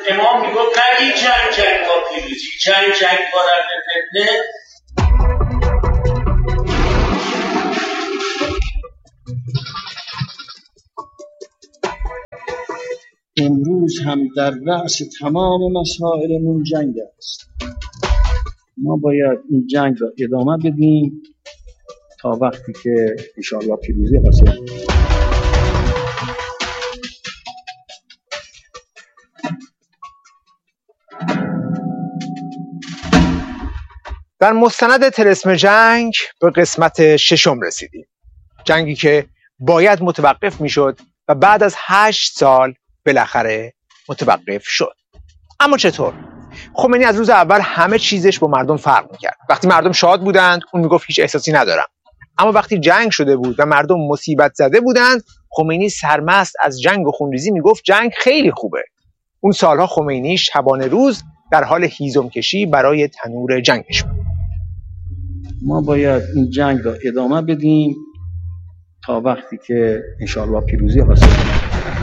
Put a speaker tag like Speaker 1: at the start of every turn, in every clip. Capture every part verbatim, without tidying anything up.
Speaker 1: امام میگفت نگی جنگ جنگ با پیروزی، جنگ جنگ با رفع فتنه.
Speaker 2: امروز هم در رأس تمام مسائلمون جنگ است. ما باید این جنگ را ادامه بدیم تا وقتی که انشاءالله پیروزی حاصل کنیم.
Speaker 3: در مستند طلسم جنگ به قسمت ششم رسیدیم. جنگی که باید متوقف میشد و بعد از هشت سال بالاخره متوقف شد. اما چطور؟ خمینی از روز اول همه چیزش با مردم فرق میکرد. وقتی مردم شاد بودند اون میگفت هیچ احساسی ندارم. اما وقتی جنگ شده بود و مردم مصیبت زده بودند، خمینی سرمست از جنگ و خونریزی میگفت جنگ خیلی خوبه. اون سالها خمینی شبانه روز در حال هیزم کشی برای تنور جنگش بود.
Speaker 2: ما باید این جنگ را ادامه بدیم تا وقتی که انشاءالله پیروزی حاصل کنیم.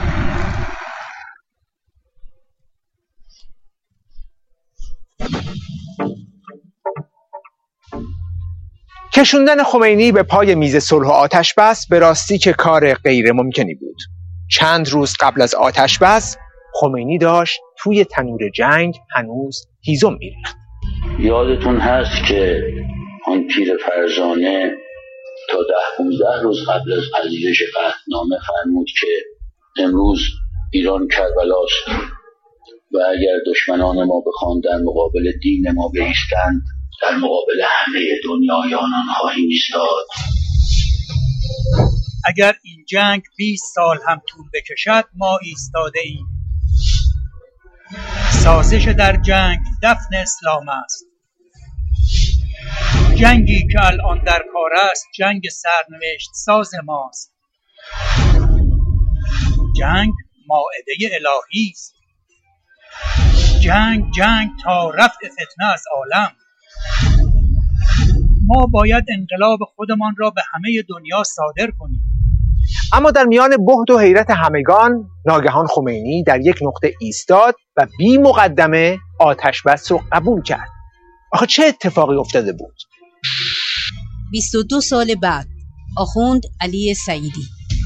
Speaker 3: کشوندن خمینی به پای میز صلح و آتش بس به راستی که کار غیر ممکنی بود. چند روز قبل از آتش بس خمینی داشت توی تنور جنگ هنوز هیزم میریخت.
Speaker 4: یادتون هست که آن پیر فرزانه تا ده پونزده روز قبل از پذیرش قطعنامه فرمود که امروز ایران کربلاست و اگر دشمنان ما بخوان در مقابل دین ما بایستند، در مقابل همه دنیایانان خواهیم ایستاد.
Speaker 5: اگر این جنگ بیست سال هم طول بکشد ما ایستاده ایم. سازش در جنگ دفن اسلام است. جنگی که الان در کار است جنگ سرنوشت ساز ماست. جنگ مائده الهی است. جنگ جنگ تا رفع فتنه از عالم. ما باید انقلاب خودمان را به همه دنیا صادر کنیم.
Speaker 3: اما در میان بهت و حیرت همگان ناگهان خمینی در یک نقطه ایستاد و بی مقدمه آتش بس رو قبول کرد. آخه چه اتفاقی افتاده بود؟
Speaker 6: بیست و دو سال بعد آخوند علی سعیدی.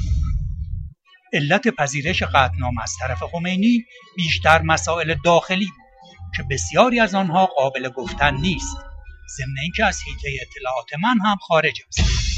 Speaker 5: علت پذیرش قطعنامه از طرف خمینی بیشتر مسائل داخلی بود که بسیاری از آنها قابل گفتن نیست، ضمن اینکه از حیطه اطلاعات من هم خارج است.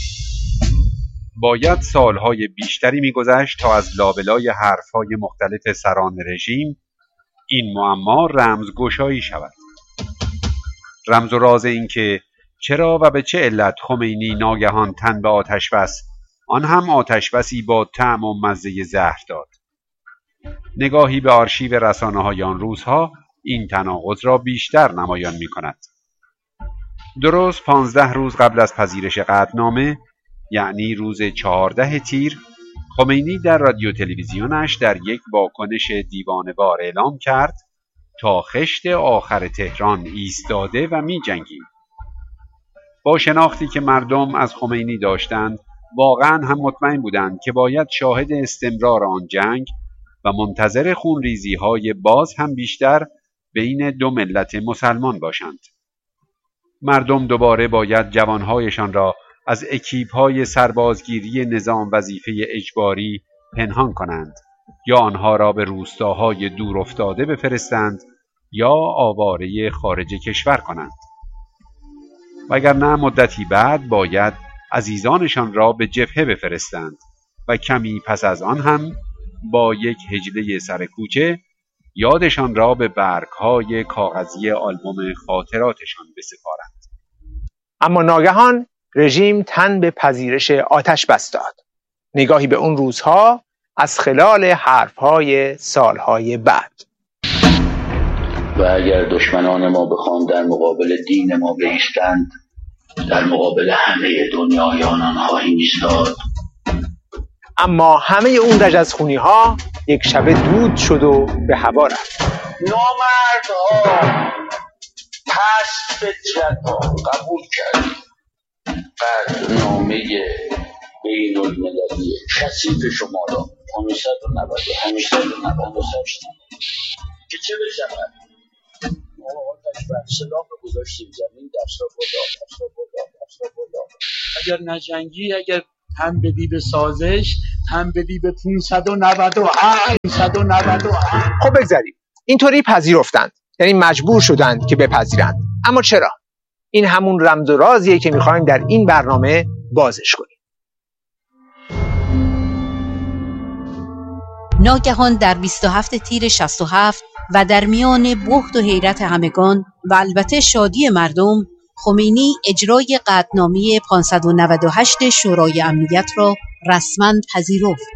Speaker 7: باید سالهای بیشتری می‌گذشت تا از لابلای حرفهای مختلف سران رژیم این معما رمزگشایی شود. رمز و راز این که چرا و به چه علت خمینی ناگهان تن به آتش بس، آن هم آتش بسی با طعم و مزه زهر داد. نگاهی به آرشیو رسانه‌های آن روزها این تناقض را بیشتر نمایان می‌کند. درست پانزده روز قبل از پذیرش قطعنامه، یعنی روز چهارده تیر، خمینی در رادیو تلویزیونش در یک واکنش دیوانه‌وار اعلام کرد تا خشت آخر تهران ایستاده و می جنگیم. با شناختی که مردم از خمینی داشتند، واقعا هم مطمئن بودند که باید شاهد استمرار آن جنگ و منتظر خونریزی های باز هم بیشتر بین دو ملت مسلمان باشند. مردم دوباره باید جوانهایشان را از اکیپ‌های سربازگیری نظام وظیفه اجباری پنهان کنند یا آنها را به روستاهای دور افتاده بفرستند یا آواره خارج کشور کنند. وگرنه مدتی بعد باید عزیزانشان را به جبهه بفرستند و کمی پس از آن هم با یک هجله سرکوچه یادشان را به برگ‌های کاغذی آلبوم خاطراتشان بسپارند.
Speaker 3: اما ناگهان رژیم تن به پذیرش آتش بس داد. نگاهی به اون روزها از خلال حرفهای سالهای بعد.
Speaker 4: و اگر دشمنان ما بخوان در مقابل دین ما بایستند، در مقابل همه دنیایانان خواهیم ایستاد.
Speaker 3: اما همه اون رجزخونی ها یک شبه دود شد و به هوا رفت.
Speaker 1: نامردها، پس فطرت ها قبول کردیم قطعنامه بین المللی کثیف شما را پانصد و نود و هشت
Speaker 8: که چه بشود. ما آتش بر سلاح رو گذاشتیم زمین، دستا بالا، دستا بالا، دستا بالا.
Speaker 1: اگر نجنگی، اگر هم بدی به سازش، هم بدی به پانصد و نود و هشت پانصد و نود و هشت.
Speaker 3: خب بگذاریم. اینطوری پذیرفتند، یعنی مجبور شدند که بپذیرند. اما چرا؟ این همون رمز و رازیه که میخوایم در این برنامه بازش کنیم.
Speaker 6: ناگهان در بیست و هفتم تیر شصت و هفت و در میان بهت و حیرت همگان و البته شادی مردم، خمینی اجرای قطعنامه پانصد و نود و هشت شورای امنیت را رسما پذیرفت.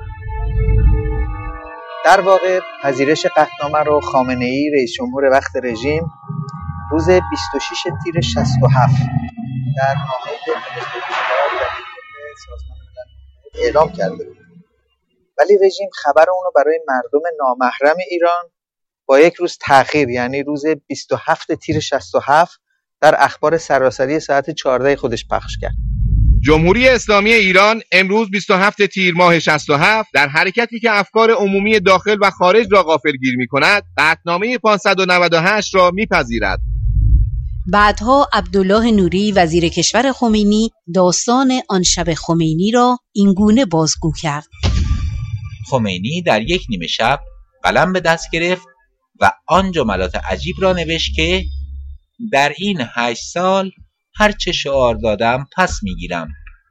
Speaker 9: در واقع پذیرش قطعنامه رو خامنه‌ای رئیس جمهور وقت رژیم روز بیست و ششم تیر شصت و هفت در نامه‌ای به سازمان ملل اعلام کرده بود. ولی رژیم خبر اونو برای مردم نامحرم ایران با یک روز تأخیر، یعنی روز بیست و هفتم تیر شصت و هفت در اخبار سراسری ساعت چهارده خودش پخش کرد.
Speaker 10: جمهوری اسلامی ایران امروز بیست و هفتم تیر ماه شصت و هفت در حرکتی که افکار عمومی داخل و خارج را غافلگیر می‌کند، قطعنامه پانصد و نود و هشت را می‌پذیرد.
Speaker 6: بعدها عبدالله نوری وزیر کشور خمینی داستان آن شب خمینی را اینگونه بازگو کرد.
Speaker 11: خمینی در یک نیمه شب قلم به دست گرفت و آن جملات عجیب را نوشت که در این هشت سال هر چه شعار دادم پس میگیرم.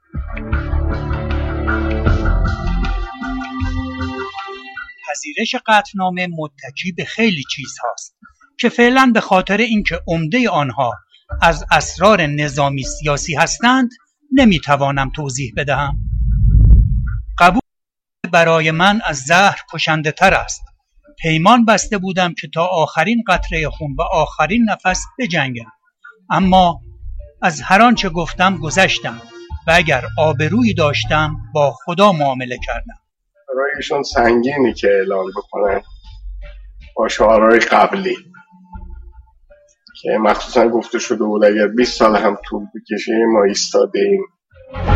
Speaker 5: پذیرش قطعنامه متکی به خیلی چیز هاست که فعلا به خاطر اینکه عمده آنها از اسرار نظامی سیاسی هستند نمیتوانم توضیح بدهم. قبول برای من از زهر کشنده تر است. پیمان بسته بودم که تا آخرین قطره خون و آخرین نفس بجنگم، اما از هر آنچه گفتم گذشتم و اگر آبرویی داشتم با خدا معامله کردم.
Speaker 12: برایشون سنگینی که اعلام بکنن با شعارهای قبلی که مخصوصا گفته شده بود اگر بیست سال هم طول بکشه ما ایستاده ایم